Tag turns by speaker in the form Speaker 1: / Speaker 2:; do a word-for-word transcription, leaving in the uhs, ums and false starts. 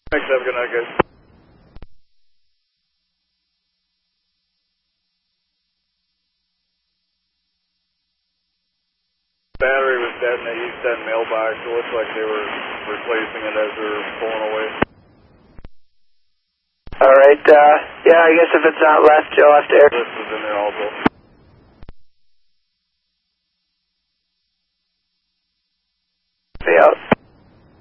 Speaker 1: Thanks, have a good night, guys. Battery was dead in the east end mailbox. It looks like they were replacing it as they were pulling away.
Speaker 2: Alright, uh, yeah, I guess if it's not left, you'll have to air.
Speaker 1: This is in there also.